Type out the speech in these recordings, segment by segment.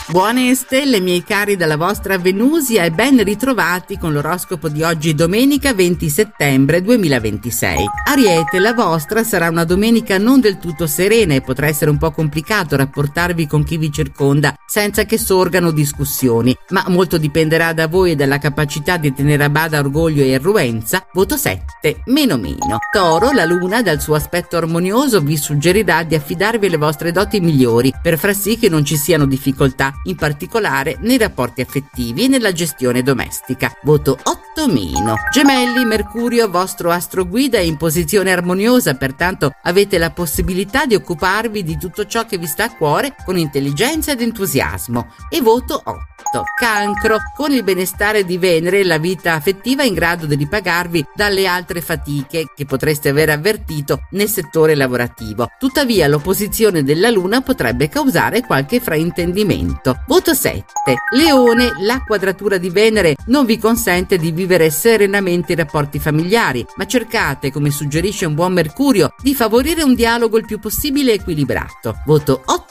Buone stelle, miei cari, dalla vostra Venusia, e ben ritrovati con l'oroscopo di oggi, domenica 20 settembre 2026. Ariete, la vostra sarà una domenica non del tutto serena e potrà essere un po' complicato rapportarvi con chi vi circonda senza che sorgano discussioni, ma molto dipenderà da voi e dalla capacità di tenere a bada orgoglio e irruenza. Voto 7, meno. Toro, la luna dal suo aspetto armonioso vi suggerirà di affidarvi alle vostre doti migliori per far sì che non ci siano difficoltà, in particolare nei rapporti affettivi e nella gestione domestica. Voto 8-. Gemelli, Mercurio, vostro astro guida, è in posizione armoniosa, pertanto avete la possibilità di occuparvi di tutto ciò che vi sta a cuore con intelligenza ed entusiasmo. E voto 8. Cancro, con il benestare di Venere la vita affettiva è in grado di ripagarvi dalle altre fatiche che potreste aver avvertito nel settore lavorativo. Tuttavia l'opposizione della Luna potrebbe causare qualche fraintendimento. Voto 7. Leone, la quadratura di Venere non vi consente di vivere serenamente i rapporti familiari, ma cercate, come suggerisce un buon Mercurio, di favorire un dialogo il più possibile equilibrato. Voto 8-.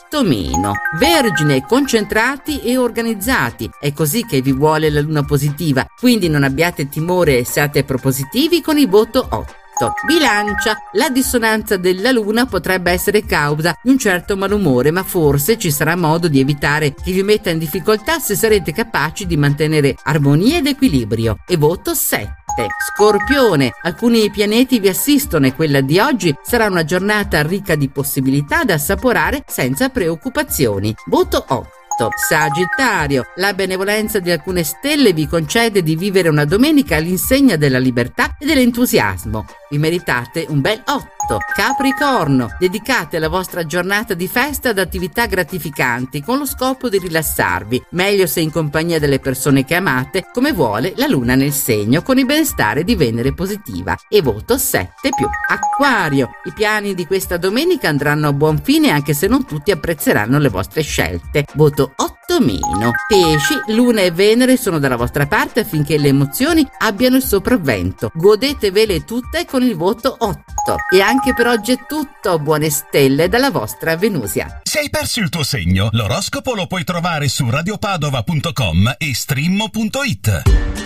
Vergine, concentrati e organizzati, è così che vi vuole la Luna positiva, quindi non abbiate timore e siate propositivi con il voto 8. Bilancia, la dissonanza della Luna potrebbe essere causa di un certo malumore, ma forse ci sarà modo di evitare che vi metta in difficoltà se sarete capaci di mantenere armonia ed equilibrio. E voto 7. Scorpione, alcuni pianeti vi assistono e quella di oggi sarà una giornata ricca di possibilità da assaporare senza preoccupazioni. Voto 8. Sagittario, la benevolenza di alcune stelle vi concede di vivere una domenica all'insegna della libertà e dell'entusiasmo. Vi meritate un bel 8. Capricorno, dedicate la vostra giornata di festa ad attività gratificanti con lo scopo di rilassarvi, meglio se in compagnia delle persone che amate, come vuole la Luna nel segno, con il benestare di Venere positiva. E voto 7+. Acquario, i piani di questa domenica andranno a buon fine anche se non tutti apprezzeranno le vostre scelte. Voto 8-. Pesci, Luna e Venere sono dalla vostra parte affinché le emozioni abbiano il sopravvento. Godetevele tutte con il voto 8. E anche per oggi è tutto. Buone stelle dalla vostra Venusia. Se hai perso il tuo segno, l'oroscopo lo puoi trovare su radiopadova.com e stream.it.